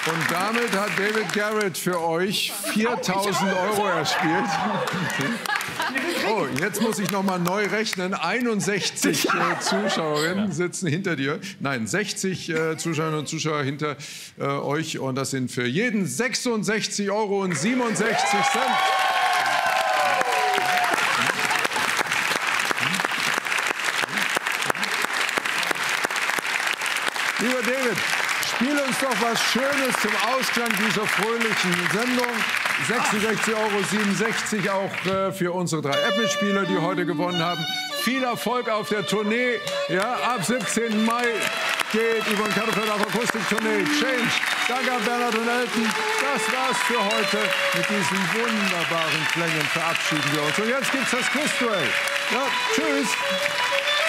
Und damit hat David Garrett für euch 4.000 € erspielt. Oh, jetzt muss ich noch mal neu rechnen. 61 Zuschauerinnen sitzen hinter dir. Nein, 60 Zuschauerinnen und Zuschauer hinter euch. Und das sind für jeden 66,67 €. Lieber David, spiel uns doch was Schönes zum Ausklang dieser fröhlichen Sendung. 66,67 € auch für unsere 3 Apple-Spieler, die heute gewonnen haben. Viel Erfolg auf der Tournee. Ja, ab 17. Mai geht Yvonne Katterfeld auf Akustiktournee. Change. Danke an Bernhard und Elton. Das war's für heute. Mit diesen wunderbaren Klängen verabschieden wir uns. Und jetzt gibt's das Quizduell. Ja, tschüss.